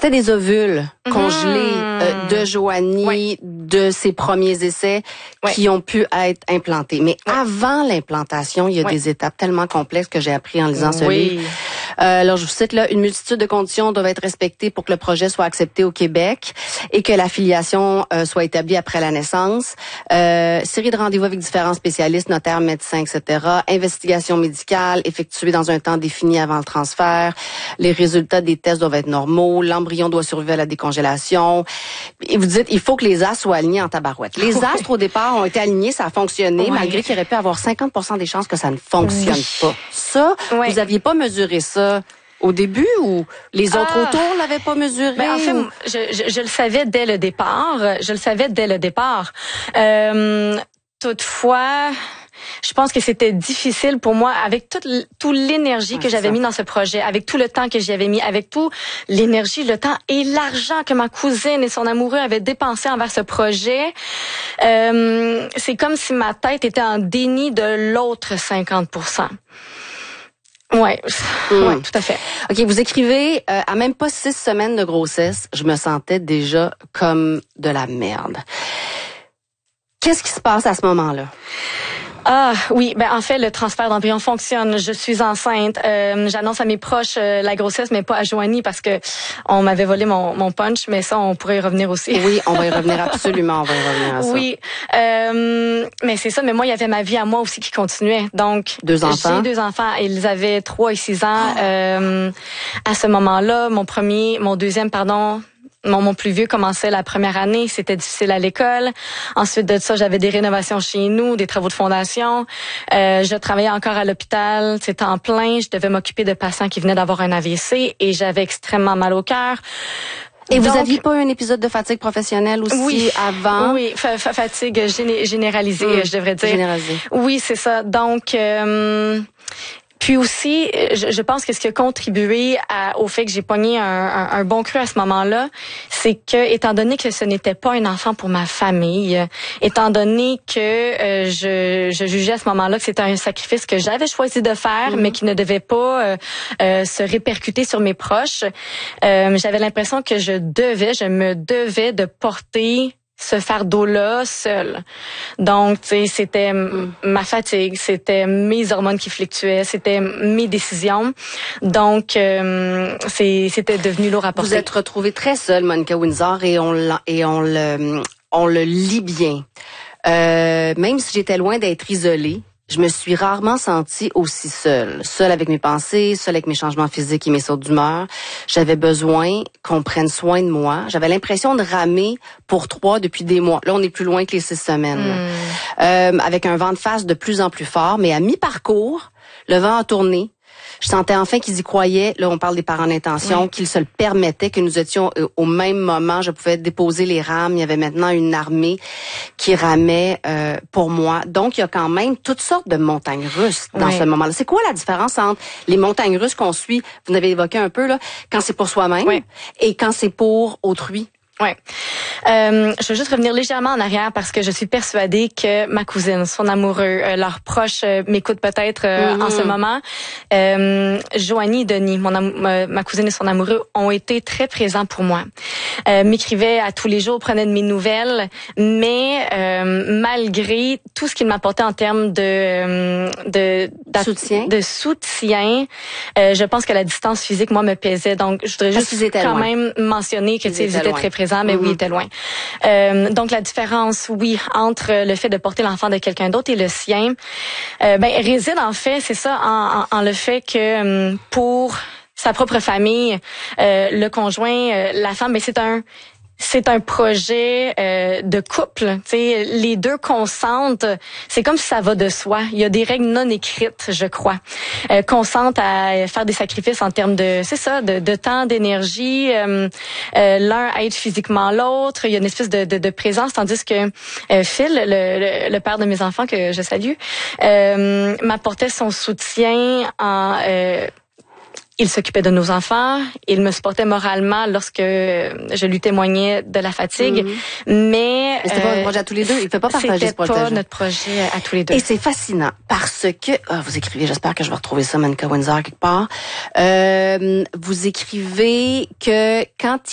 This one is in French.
C'était des ovules congelés de Joanie, de ses premiers essais qui ont pu être implantés. Mais avant l'implantation, il y a des étapes tellement complexes que j'ai appris en lisant ce livre. Alors, je vous cite là, une multitude de conditions doivent être respectées pour que le projet soit accepté au Québec et que la filiation soit établie après la naissance. Série de rendez-vous avec différents spécialistes, notaires, médecins, etc. Investigation médicale effectuée dans un temps défini avant le transfert. Les résultats des tests doivent être normaux. L'embryon doit survivre à la décongélation. Et vous dites, il faut que les astres soient alignés en tabarouette. Les astres, au départ, ont été alignés, ça a fonctionné, malgré qu'il aurait pu avoir 50% des chances que ça ne fonctionne pas. Ça, vous aviez pas mesuré ça au début ou les autres autour l'avaient pas mesuré? En fait, je le savais dès le départ. Toutefois, je pense que c'était difficile pour moi avec toute l'énergie que j'avais mis dans ce projet, avec tout le temps que j'y avais mis, avec tout l'énergie, le temps et l'argent que ma cousine et son amoureux avaient dépensé envers ce projet. C'est comme si ma tête était en déni de l'autre 50%. Ouais, tout à fait. OK, vous écrivez, à même pas 6 semaines de grossesse, je me sentais déjà comme de la merde. Qu'est-ce qui se passe à ce moment-là? En fait, le transfert d'embryon fonctionne. Je suis enceinte. J'annonce à mes proches la grossesse, mais pas à Joanie parce que on m'avait volé mon punch, mais ça, on pourrait y revenir aussi. Oui, on va y revenir absolument, on va y revenir à ça. Oui, mais c'est ça, mais moi, il y avait ma vie à moi aussi qui continuait. Donc, 2 enfants. J'ai 2 enfants. Ils avaient 3 et 6 ans. À ce moment-là, mon deuxième, mon plus vieux commençait la première année, c'était difficile à l'école. Ensuite de ça, j'avais des rénovations chez nous, des travaux de fondation. Je travaillais encore à l'hôpital, c'était en plein. Je devais m'occuper de patients qui venaient d'avoir un AVC et j'avais extrêmement mal au cœur. Et vous aviez pas un épisode de fatigue professionnelle aussi avant? Oui, fatigue généralisée, je devrais dire. Généralisée. Oui, c'est ça. Donc... Puis aussi, je pense que ce qui a contribué au fait que j'ai pogné un bon cru à ce moment-là, c'est que, étant donné que ce n'était pas un enfant pour ma famille, étant donné que je jugeais à ce moment-là que c'était un sacrifice que j'avais choisi de faire, mais qui ne devait pas se répercuter sur mes proches, j'avais l'impression que je me devais de porter ce fardeau-là seul. Donc, tu sais, c'était ma fatigue, c'était mes hormones qui fluctuaient, c'était mes décisions. Donc, c'était devenu lourd à porter. Vous êtes retrouvée très seule, Monica Windsor, et on le lit bien. Même si j'étais loin d'être isolée, je me suis rarement sentie aussi seule. Seule avec mes pensées, seule avec mes changements physiques et mes sautes d'humeur. J'avais besoin qu'on prenne soin de moi. J'avais l'impression de ramer pour 3 depuis des mois. Là, on est plus loin que les 6 semaines. Avec un vent de face de plus en plus fort. Mais à mi-parcours, le vent a tourné. Je sentais enfin qu'ils y croyaient. Là, on parle des parents d'intention, qu'ils se le permettaient, que nous étions au même moment. Je pouvais déposer les rames. Il y avait maintenant une armée qui ramait pour moi. Donc, il y a quand même toutes sortes de montagnes russes dans ce moment-là. C'est quoi la différence entre les montagnes russes qu'on suit, vous l'avez évoqué un peu, là, quand c'est pour soi-même et quand c'est pour autrui? Ouais. Je veux juste revenir légèrement en arrière parce que je suis persuadée que ma cousine, son amoureux, leurs proches m'écoutent peut-être en ce moment. Joanie et Denis, ma cousine et son amoureux, ont été très présents pour moi. M'écrivaient à tous les jours, prenaient de mes nouvelles, mais malgré tout ce qu'ils m'apportaient en termes de soutien, je pense que la distance physique, moi, me pesait. Donc, je voudrais juste quand même mentionner que ils étaient très présents, mais oui, ils étaient loin. Donc, la différence, entre le fait de porter l'enfant de quelqu'un d'autre et le sien, réside en fait, c'est ça, en le fait que pour sa propre famille, le conjoint, la femme, c'est un projet de couple. T'sais, les deux consentent. C'est comme si ça va de soi. Il y a des règles non écrites, je crois. Consentent à faire des sacrifices en termes de temps, d'énergie. L'un aide physiquement l'autre. Il y a une espèce de présence, tandis que Phil, le père de mes enfants que je salue, m'apportait son soutien en il s'occupait de nos enfants, il me supportait moralement lorsque je lui témoignais de la fatigue, mais c'était pas un projet à tous les deux, il ne peut pas partager ce projet. C'était pas notre projet à tous les deux. Et c'est fascinant parce que vous écrivez, j'espère que je vais retrouver ça, Monica Windsor quelque part. Vous écrivez que quand